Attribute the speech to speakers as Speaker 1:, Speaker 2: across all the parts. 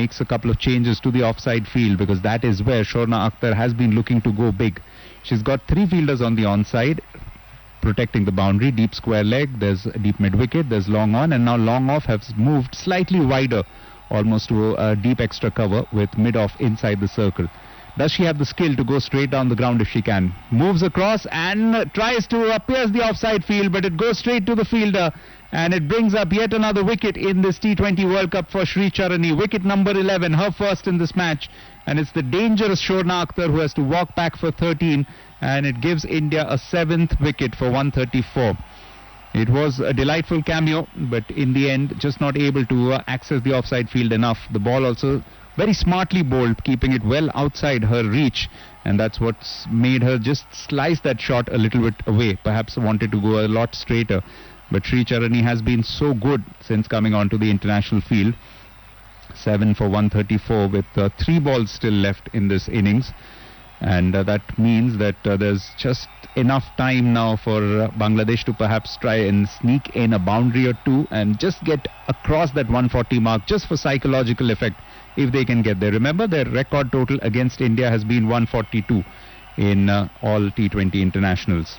Speaker 1: makes a couple of changes to the offside field, because that is where Shorna Akhtar has been looking to go big. She's got 3 fielders on the onside, protecting the boundary. Deep square leg, there's deep mid wicket, there's long on, and now long off has moved slightly wider, almost to a deep extra cover with mid off inside the circle. Does she have the skill to go straight down the ground if she can? Moves across and tries to pierce the offside field, but it goes straight to the fielder, and it brings up yet another wicket in this T20 World Cup for Sri Charani. Wicket number 11, her first in this match, and it's the dangerous Shorna Akhtar who has to walk back for 13, and it gives India a 7th wicket for 134. It was a delightful cameo, but in the end just not able to access the offside field enough. The ball also very smartly bowled, keeping it well outside her reach, and that's what's made her just slice that shot a little bit away. Perhaps wanted to go a lot straighter, but Sri Charani has been so good since coming onto the international field. 7 for 134 with 3 balls still left in this innings, and that means that there's just enough time now for Bangladesh to perhaps try and sneak in a boundary or two and just get across that 140 mark, just for psychological effect, if they can get there. Remember, their record total against India has been 142 in all T20 internationals.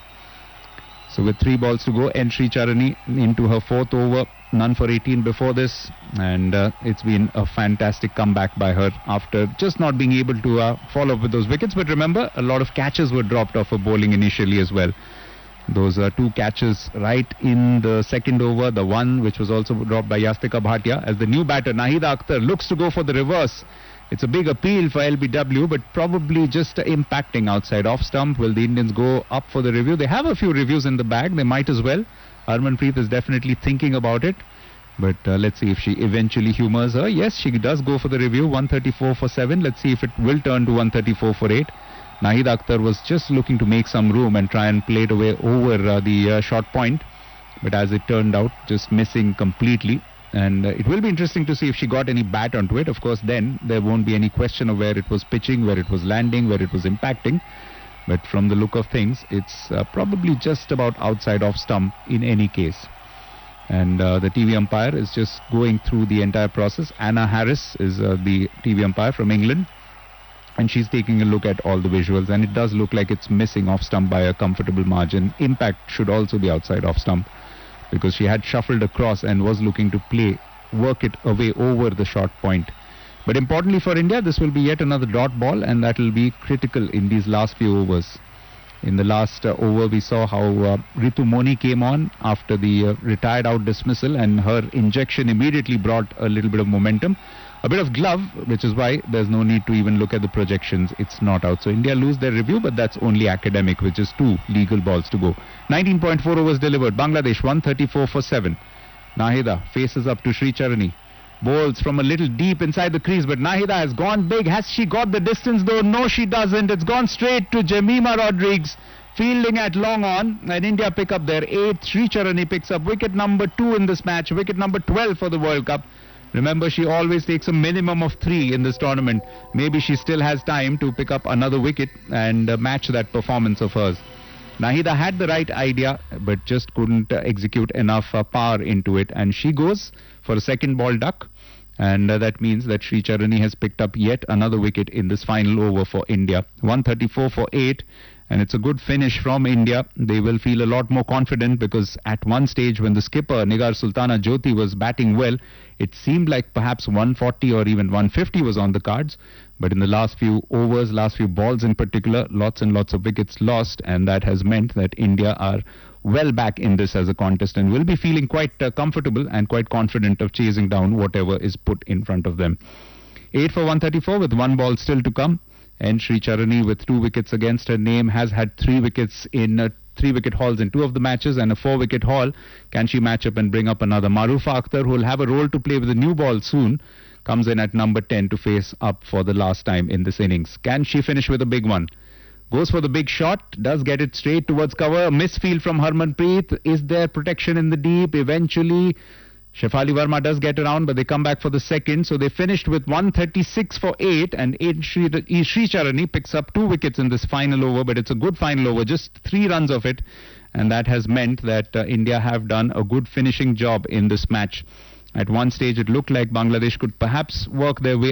Speaker 1: So with 3 balls to go, and Sri Charani into her 4th over, none for 18 before this, and it's been a fantastic comeback by her after just not being able to follow up with those wickets. But remember, a lot of catches were dropped off her bowling initially as well. Those 2 catches right in the 2nd over, the one which was also dropped by Yastika Bhatia, as the new batter Nahida Akhtar looks to go for the reverse. It's a big appeal for LBW, but probably just impacting outside off stump. Will the Indians go up for the review? They have a few reviews in the bag, they might as well. Harmanpreet is definitely thinking about it, but let's see if she eventually humors her. Yes, she does go for the review. 134 for 7. Let's see if it will turn to 134 for 8. Nahida Akhtar was just looking to make some room and try and play it away over the short point, but as it turned out, just missing completely. And it will be interesting to see if she got any bat onto it. Of course, then there won't be any question of where it was pitching, where it was landing, where it was impacting. But from the look of things, it's probably just about outside off stump in any case. And the TV umpire is just going through the entire process. Anna Harris is the TV umpire from England, and she's taking a look at all the visuals, and it does look like it's missing off stump by a comfortable margin. Impact should also be outside off stump, because she had shuffled across and was looking to work it away over the short point. But importantly for India, this will be yet another dot ball, and that will be critical in these last few overs. In the last over, we saw how Ritu Moni came on after the retired out dismissal, and her injection immediately brought a little bit of momentum. A bit of glove, which is why there's no need to even look at the projections. It's not out. So India lose their review, but that's only academic, which is 2 legal balls to go. 19.4 overs delivered. Bangladesh 134 for 7. Nahida faces up to Sri Charani. Bowls from a little deep inside the crease, but Nahida has gone big. Has she got the distance though? No, she doesn't. It's gone straight to Jemima Rodrigues, fielding at long on, and India pick up their 8th. Sri Charani picks up wicket number 2 in this match, wicket number 12 for the World Cup. Remember, she always takes a minimum of 3 in this tournament. Maybe she still has time to pick up another wicket and match that performance of hers. Nahida had the right idea, but just couldn't execute enough power into it, and she goes for a 2nd ball duck, and that means that Sri Charani has picked up yet another wicket in this final over for India. 134 for 8, and it's a good finish from India. They will feel a lot more confident, because at one stage when the skipper Nigar Sultana Jyoti was batting well, it seemed like perhaps 140 or even 150 was on the cards. But in the last few overs, last few balls in particular, lots and lots of wickets lost, and that has meant that India are well back in this as a contest and will be feeling quite comfortable and quite confident of chasing down whatever is put in front of them. 8 for 134 with 1 ball still to come. And Sri Charani, with 2 wickets against her name, has had 3 wickets in 3-wicket hauls in 2 of the matches and a 4-wicket haul. Can she match up and bring up another? Marufa Akhtar, who will have a role to play with a new ball soon, comes in at number 10 to face up for the last time in this innings. Can she finish with a big one? Goes for the big shot, does get it straight towards cover. A misfield from Harmanpreet. Is there protection in the deep? Eventually, Shefali Verma does get around, but they come back for the 2nd. So they finished with 136 for 8, and Sri Charani picks up 2 wickets in this final over, but it's a good final over, just 3 runs of it, and that has meant that India have done a good finishing job in this match. At one stage, it looked like Bangladesh could perhaps work their way